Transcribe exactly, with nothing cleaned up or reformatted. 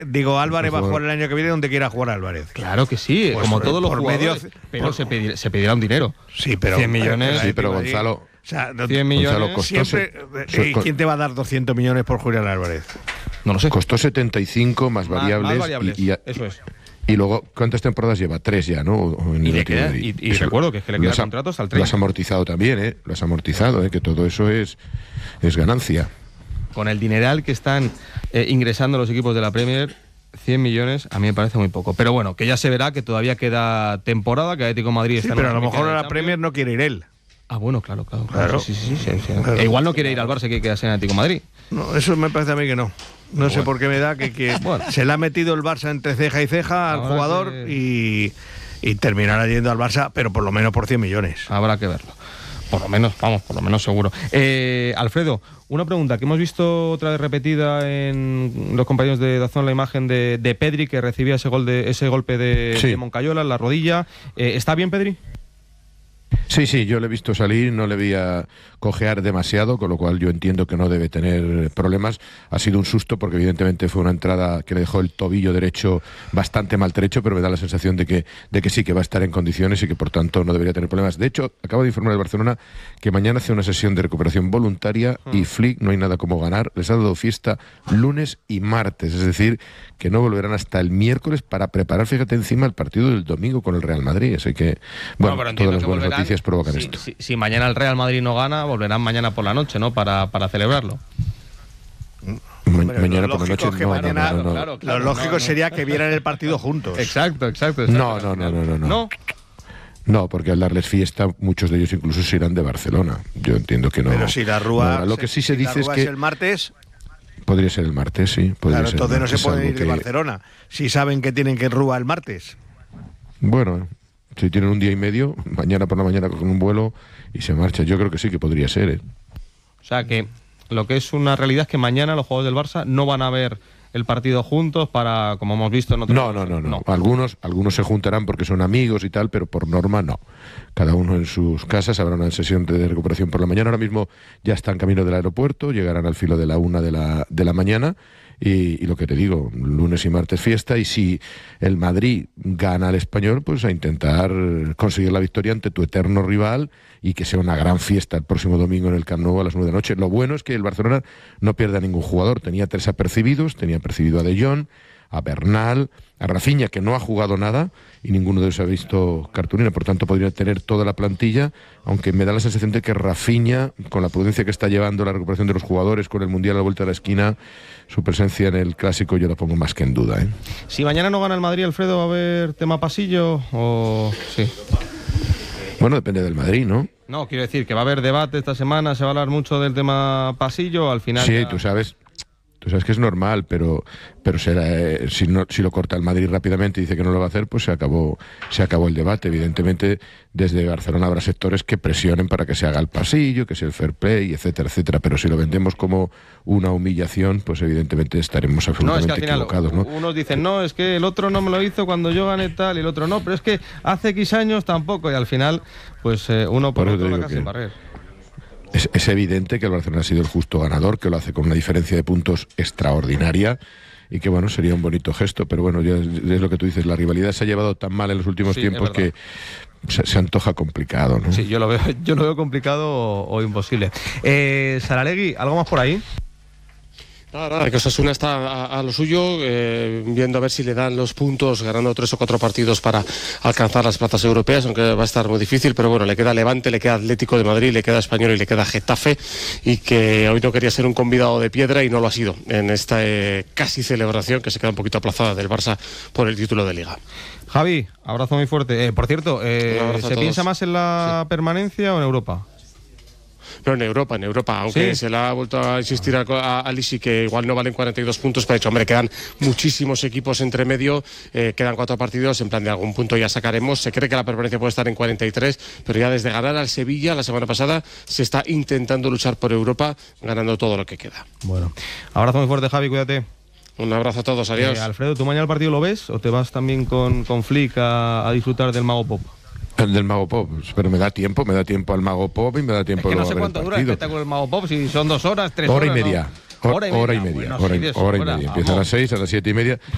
digo, Álvarez va a jugar el año que viene donde quiera jugar Álvarez. Claro que sí, pues como por, todos los jugadores. Medio, pero por, se, pedir, se pedirá un dinero. Sí, pero cien millones. Sí, pero Gonzalo. O sea, cien millones. Gonzalo costó siempre, ¿y quién te va a dar doscientos millones por Julián Álvarez? No lo sé. Costó setenta y cinco más variables. Más, más variables. Y, y, eso es. Y luego, ¿cuántas temporadas lleva? Tres ya, ¿no? En y, le queda, y, y recuerdo que es que le queda contrato hasta el treinta. Lo has amortizado también, ¿eh? Lo has amortizado, ¿eh? Que todo eso es, es ganancia. Con el dineral que están eh, ingresando los equipos de la Premier, cien millones a mí me parece muy poco. Pero bueno, que ya se verá que todavía queda temporada, que Atlético de Madrid sí, está pero en a lo mejor a la Premier no quiere ir él. Ah, bueno, claro, claro. claro. claro. Sí, sí, sí, sí, sí. Claro. E igual no quiere ir al Barça, que quedarse en Atlético de Madrid. No, eso me parece a mí que no. No bueno. sé por qué me da que, que bueno. se le ha metido el Barça entre ceja y ceja al Ahora jugador que... y, y terminará yendo al Barça, pero por lo menos por cien millones. Habrá que verlo. Por lo menos, vamos, por lo menos seguro. Eh, Alfredo, una pregunta que hemos visto otra vez repetida en los compañeros de Dazón, la imagen de, de Pedri, que recibía ese gol de ese golpe de, sí. de Moncayola en la rodilla. Eh, ¿Está bien, Pedri? Sí, sí, yo le he visto salir, no le vi a cojear demasiado, con lo cual yo entiendo que no debe tener problemas. Ha sido un susto porque evidentemente fue una entrada que le dejó el tobillo derecho bastante maltrecho, pero me da la sensación de que, de que sí, que va a estar en condiciones y que por tanto no debería tener problemas. De hecho, acabo de informar al Barcelona que mañana hace una sesión de recuperación voluntaria uh-huh. y Flick no hay nada como ganar. Les ha dado fiesta lunes y martes, es decir, que no volverán hasta el miércoles para preparar, fíjate, encima el partido del domingo con el Real Madrid. Así que, bueno, bueno todas las buenas noticias provocan si, esto. Si, si mañana el Real Madrid no gana, volverán mañana por la noche, ¿no? Para, para celebrarlo. Ma mañana por la noche que no, mañana, no, no, no. Claro, claro, lo lógico no, no. sería que vieran el partido juntos. Exacto, exacto. exacto. No, no, no, no, no, no. ¿No? No, porque al darles fiesta, muchos de ellos incluso se irán de Barcelona. Yo entiendo que no. Pero si la Rúa, no, lo que sí se si dice es que es el martes. Podría ser el martes, sí. Claro, ser entonces no se pueden ir que... de Barcelona si saben que tienen que Rúa el martes. Bueno, si tienen un día y medio, mañana por la mañana con un vuelo y se marcha. Yo creo que sí que podría ser, ¿eh? O sea que lo que es una realidad es que mañana los jugadores del Barça no van a ver el partido juntos para, como hemos visto en otros... No, no, no, no, no. Algunos, algunos se juntarán porque son amigos y tal, pero por norma no. Cada uno en sus casas, habrá una sesión de recuperación por la mañana. Ahora mismo ya están camino del aeropuerto, llegarán al filo de la una de la, de la mañana. Y, y lo que te digo, lunes y martes fiesta, y si el Madrid gana al Español, pues a intentar conseguir la victoria ante tu eterno rival y que sea una gran fiesta el próximo domingo en el Camp Nou a las nueve de la noche. Lo bueno es que el Barcelona no pierde a ningún jugador. Tenía tres apercibidos, tenía apercibido a De Jong, a Bernal, a Rafinha, que no ha jugado nada y ninguno de ellos ha visto cartulina, por tanto podría tener toda la plantilla, aunque me da la sensación de que Rafinha, con la prudencia que está llevando la recuperación de los jugadores, con el Mundial a la vuelta de la esquina, su presencia en el Clásico yo la pongo más que en duda, ¿eh? Si mañana no gana el Madrid, Alfredo, ¿va a haber tema pasillo o...? Sí. Bueno, depende del Madrid, ¿no? No, quiero decir que va a haber debate esta semana, se va a hablar mucho del tema pasillo, al final... Sí, ya... tú sabes... Tú sabes que es normal, pero pero será, eh, si no si lo corta el Madrid rápidamente y dice que no lo va a hacer, pues se acabó se acabó el debate. Evidentemente, desde Barcelona habrá sectores que presionen para que se haga el pasillo, que sea el fair play, etcétera, etcétera. Pero si lo vendemos como una humillación, pues evidentemente estaremos absolutamente no, es que al final, equivocados, ¿no? Unos dicen, no, es que el otro no me lo hizo cuando yo gané tal, y el otro no, pero es que hace X años tampoco, y al final, pues eh, uno por, por otro la casa sin barrer. Es, es evidente que el Barcelona ha sido el justo ganador, que lo hace con una diferencia de puntos extraordinaria y que, bueno, sería un bonito gesto, pero bueno, ya es, es lo que tú dices, la rivalidad se ha llevado tan mal en los últimos sí, tiempos que se, se antoja complicado, ¿no? Sí, yo lo veo, yo lo veo complicado o, o imposible. Eh, Saralegui, ¿algo más por ahí? Nada, nada, que Osasuna está a, a lo suyo, eh, viendo a ver si le dan los puntos, ganando tres o cuatro partidos para alcanzar las plazas europeas, aunque va a estar muy difícil, pero bueno, le queda Levante, le queda Atlético de Madrid, le queda Español y le queda Getafe, y que hoy no quería ser un convidado de piedra y no lo ha sido en esta eh, casi celebración que se queda un poquito aplazada del Barça por el título de Liga. Javi, abrazo muy fuerte. Eh, por cierto, eh, ¿se piensa más en la sí. permanencia o en Europa? Pero en Europa, en Europa, aunque ¿sí? se le ha vuelto a insistir a, a, a Lisi que igual no valen cuarenta y dos puntos, pero de hecho, hombre, quedan muchísimos equipos entre medio, eh, quedan cuatro partidos, en plan de algún punto ya sacaremos. Se cree que la permanencia puede estar en cuarenta y tres, pero ya desde ganar al Sevilla la semana pasada se está intentando luchar por Europa, ganando todo lo que queda. Bueno, abrazo muy fuerte, Javi, cuídate. Un abrazo a todos, adiós. Eh, Alfredo, ¿tú mañana el partido lo ves o te vas también con, con Flick a, a disfrutar del Mago Pop? El del Mago Pop, pero me da tiempo, me da tiempo al Mago Pop y me da tiempo es que no a sé cuánto dura el espectáculo del Mago Pop, si son dos horas, tres hora horas. Y media. ¿no? Hora y media. Hora y media. Bueno, hora, sí, hora y hora, media. Empieza a las seis, a las siete y media.